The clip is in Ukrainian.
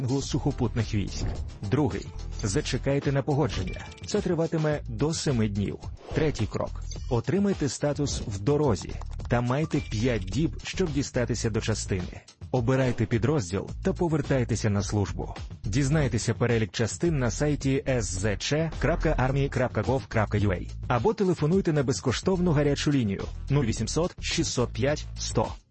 сухопутних військ. Другий. Зачекайте на погодження. Це триватиме до 7 днів. Третій крок. Отримайте статус «в дорозі» та майте 5 діб, щоб дістатися до частини. Обирайте підрозділ та повертайтеся на службу. Дізнайтеся перелік частин на сайті szc.army.gov.ua або телефонуйте на безкоштовну гарячу лінію 0800 605 100.